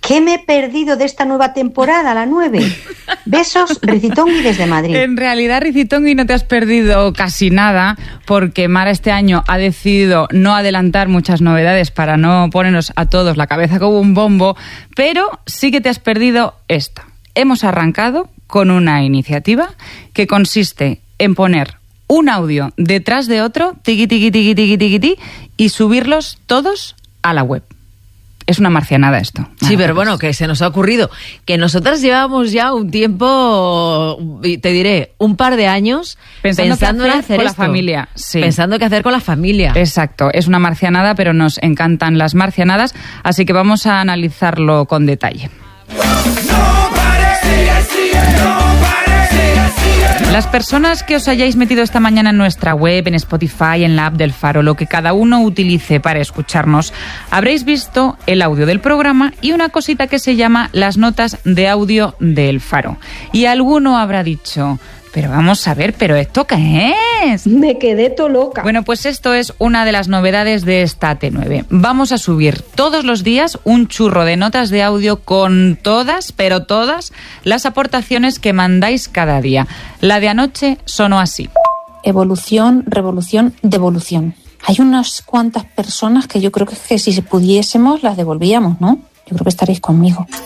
¿Qué me he perdido de esta nueva temporada, la 9? Besos, Ricitongui desde Madrid. En realidad, Ricitongui, no te has perdido casi nada, porque Mara este año ha decidido no adelantar muchas novedades para no ponernos a todos la cabeza como un bombo, pero sí que te has perdido esta. Hemos arrancado con una iniciativa que consiste en poner un audio detrás de otro, tiqui, tiqui, tiqui, tiqui, tiqui, tiqui, y subirlos todos a la web. Es una marcianada esto. Sí, pero bueno, que se nos ha ocurrido que nosotras llevamos ya un tiempo, te diré, un par de años pensando en hacer con esto. La familia. Sí. Pensando qué hacer con la familia. Exacto, es una marcianada, pero nos encantan las marcianadas, así que vamos a analizarlo con detalle. Las personas que os hayáis metido esta mañana en nuestra web, en Spotify, en la app del Faro, lo que cada uno utilice para escucharnos, habréis visto el audio del programa y una cosita que se llama las notas de audio del Faro. Y alguno habrá dicho: pero vamos a ver, ¿pero esto qué es? Me quedé todo loca. Bueno, pues esto es una de las novedades de esta T9. Vamos a subir todos los días un churro de notas de audio con todas, pero todas, las aportaciones que mandáis cada día. La de anoche sonó así. Evolución, revolución, devolución. Hay unas cuantas personas que yo creo que si pudiésemos las devolvíamos, ¿no? Yo creo que estaréis conmigo.